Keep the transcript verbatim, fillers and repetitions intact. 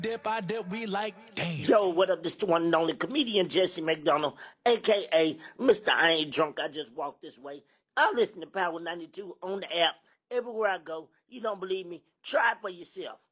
Dip, I dip, we like, damn. Yo, what up? This the one and only comedian Jesse McDonald, aka Mister I Ain't Drunk. I just walked this way. I listen to Power ninety-two on the app everywhere I go. You don't believe me? Try it for yourself.